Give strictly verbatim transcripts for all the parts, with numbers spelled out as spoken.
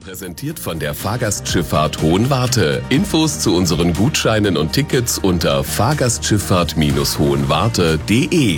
Präsentiert von der Fahrgastschifffahrt Hohenwarte. Infos zu unseren Gutscheinen und Tickets unter fahrgastschifffahrt hohenwarte punkt de.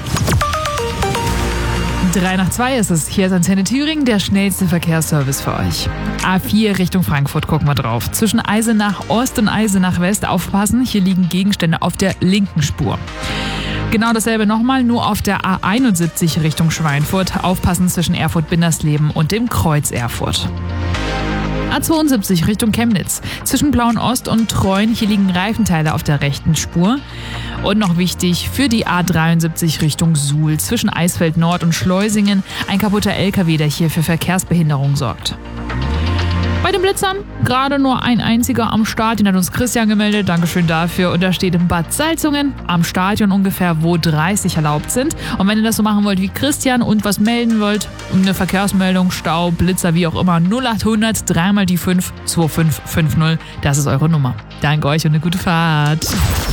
Drei nach zwei ist es. Hier ist Antenne Thüringen, der schnellste Verkehrsservice für euch. A vier Richtung Frankfurt gucken wir drauf. Zwischen Eisenach Ost und Eisenach West aufpassen. Hier liegen Gegenstände auf der linken Spur. Genau dasselbe nochmal, nur auf der A einundsiebzig Richtung Schweinfurt. Aufpassen zwischen Erfurt-Bindersleben und dem Kreuz Erfurt. A zweiundsiebzig Richtung Chemnitz. Zwischen Blauen Ost und Treuen, hier liegen Reifenteile auf der rechten Spur. Und noch wichtig, für die A dreiundsiebzig Richtung Suhl. Zwischen Eisfeld Nord und Schleusingen ein kaputter L K W, der hier für Verkehrsbehinderung sorgt. Bei den Blitzern gerade nur ein einziger am Start, den hat uns Christian gemeldet, Dankeschön dafür. Und da steht in Bad Salzungen am Stadion ungefähr, wo dreißig erlaubt sind. Und wenn ihr das so machen wollt wie Christian und was melden wollt, eine Verkehrsmeldung, Stau, Blitzer, wie auch immer, null achthundert, dreimal die fünf, zwei fünf fünf null, das ist eure Nummer. Danke euch und eine gute Fahrt.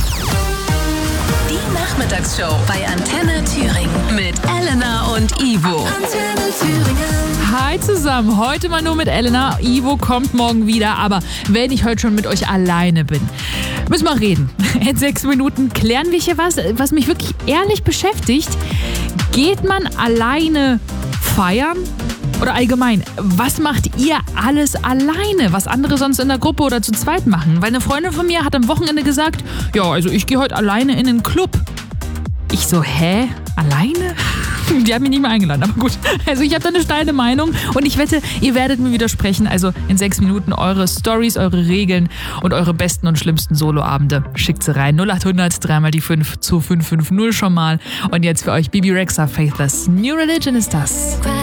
Die Nachmittagsshow bei Antenne Thüringen mit Elena und Ivo. Antenne Thüringen. Hi zusammen, heute mal nur mit Elena. Ivo kommt morgen wieder, aber wenn ich heute schon mit euch alleine bin, müssen wir reden. In sechs Minuten klären wir hier was, was mich wirklich ehrlich beschäftigt. Geht man alleine feiern? Oder allgemein, was macht ihr alles alleine, was andere sonst in der Gruppe oder zu zweit machen? Weil eine Freundin von mir hat am Wochenende gesagt, ja, also ich gehe heute alleine in einen Club. Ich so, hä? Alleine? Die haben mich nicht mehr eingeladen, aber gut. Also ich habe da eine steile Meinung und ich wette, ihr werdet mir widersprechen. Also in sechs Minuten eure Stories, eure Regeln und eure besten und schlimmsten Soloabende. Schickt sie rein. null achthundert, dreimal die fünf, zwei fünf fünf null schon mal. Und jetzt für euch Bibi Rexha, Faithless. New Religion ist das.